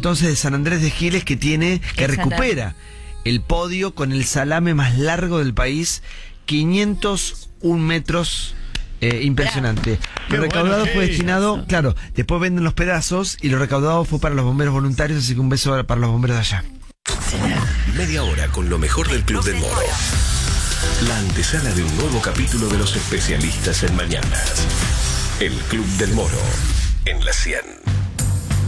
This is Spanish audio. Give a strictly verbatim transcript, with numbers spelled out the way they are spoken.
entonces de San Andrés de Giles, que tiene, que recupera el podio con el salame más largo del país, quinientos un metros. Eh, impresionante. Lo recaudado bueno, fue destinado, eso. Claro, después venden los pedazos y lo recaudado fue para los bomberos voluntarios, así que un beso para los bomberos de allá. Media hora con lo mejor del Club del Moro. La antesala de un nuevo capítulo de los especialistas en mañanas. El Club del Moro en la cien.